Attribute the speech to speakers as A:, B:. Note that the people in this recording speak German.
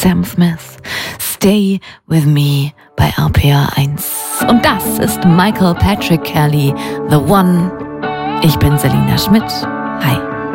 A: Sam Smith, Stay With Me bei RPA 1. Und das ist Michael Patrick Kelly, The One. Ich bin Selina Schmidt. Hi.